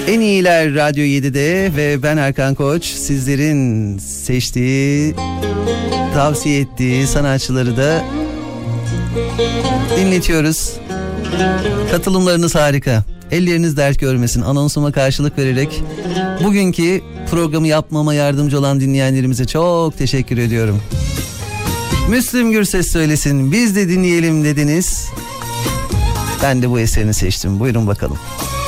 En iyiler Radyo 7'de ve ben Erkan Koç. Sizlerin seçtiği, tavsiye ettiği sanatçıları da dinletiyoruz. Katılımlarınız harika. Elleriniz dert görmesin. Anonsuma karşılık vererek bugünkü programı yapmama yardımcı olan dinleyenlerimize çok teşekkür ediyorum. Müslüm Gürses söylesin, biz de dinleyelim dediniz. Ben de bu eserini seçtim. Buyurun bakalım.